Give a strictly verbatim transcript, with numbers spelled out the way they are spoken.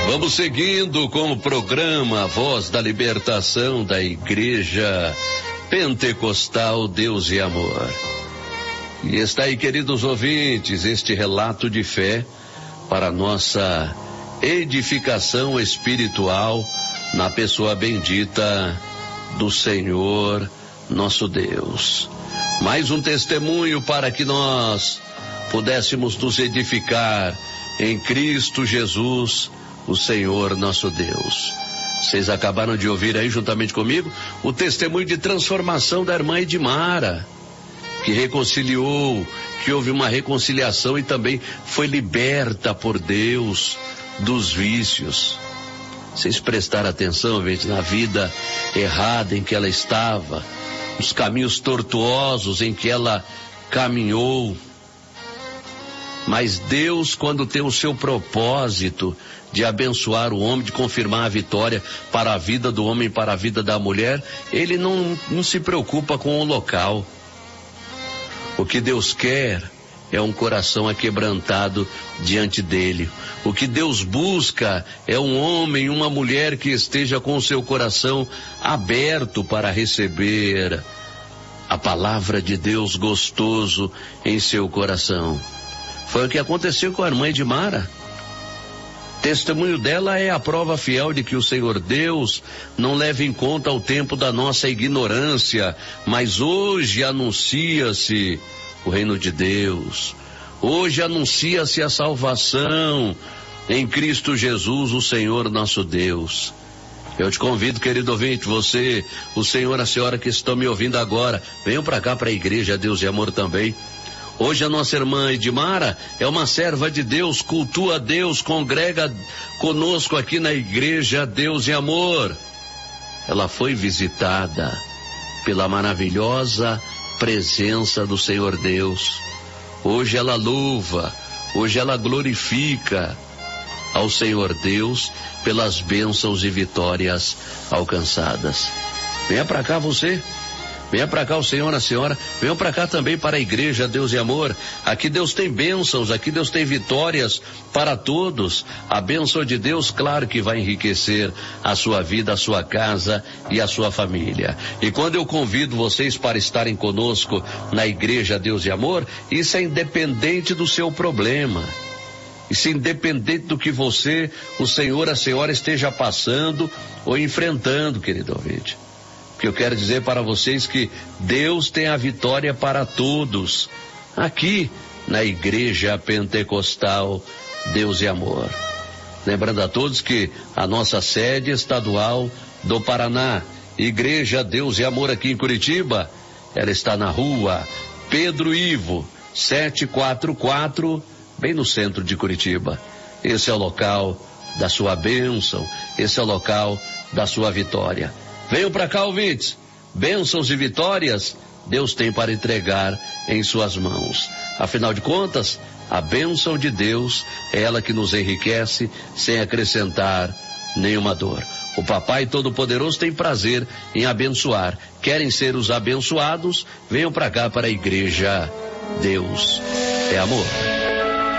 Vamos seguindo com o programa Voz da Libertação da Igreja Pentecostal Deus e Amor. E está aí, queridos ouvintes, este relato de fé para nossa edificação espiritual na pessoa bendita do Senhor nosso Deus. Mais um testemunho para que nós pudéssemos nos edificar em Cristo Jesus, o Senhor nosso Deus. Vocês acabaram de ouvir aí juntamente comigo o testemunho de transformação da irmã Edmara, que reconciliou, que houve uma reconciliação e também foi liberta por Deus dos vícios. Vocês prestaram atenção, gente, na vida errada em que ela estava, os caminhos tortuosos em que ela caminhou. Mas Deus, quando tem o seu propósito de abençoar o homem, de confirmar a vitória para a vida do homem, para a vida da mulher, ele não, não se preocupa com o local. O que Deus quer é um coração aquebrantado diante dele. O que Deus busca é um homem, uma mulher que esteja com o seu coração aberto para receber a palavra de Deus gostoso em seu coração. Foi o que aconteceu com a irmã Edmara. Testemunho dela é a prova fiel de que o Senhor Deus não leva em conta o tempo da nossa ignorância, mas hoje anuncia-se o reino de Deus. Hoje anuncia-se a salvação em Cristo Jesus, o Senhor nosso Deus. Eu te convido, querido ouvinte, você, o senhor, a senhora que estão me ouvindo agora, venham para cá para a igreja Deus e Amor também. Hoje a nossa irmã Edmara é uma serva de Deus, cultua a Deus, congrega conosco aqui na igreja Deus e Amor. Ela foi visitada pela maravilhosa presença do Senhor Deus. Hoje ela louva, hoje ela glorifica ao Senhor Deus pelas bênçãos e vitórias alcançadas. Venha para cá você. Venha para cá o senhor, a senhora, venham para cá também para a igreja Deus e Amor. Aqui Deus tem bênçãos, aqui Deus tem vitórias para todos. A bênção de Deus, claro que vai enriquecer a sua vida, a sua casa e a sua família. E quando eu convido vocês para estarem conosco na igreja Deus e Amor, isso é independente do seu problema. Isso é independente do que você, o senhor, a senhora esteja passando ou enfrentando, querido ouvinte. Que eu quero dizer para vocês que Deus tem a vitória para todos, aqui na Igreja Pentecostal Deus e Amor. Lembrando a todos que a nossa sede estadual do Paraná, Igreja Deus e Amor aqui em Curitiba, ela está na rua Pedro Ivo, setecentos e quarenta e quatro, bem no centro de Curitiba. Esse é o local da sua bênção, esse é o local da sua vitória. Venham para cá, ouvintes. Bênçãos e vitórias Deus tem para entregar em suas mãos. Afinal de contas, a bênção de Deus é ela que nos enriquece sem acrescentar nenhuma dor. O Papai Todo-Poderoso tem prazer em abençoar. Querem ser os abençoados? Venham para cá para a igreja Deus é Amor.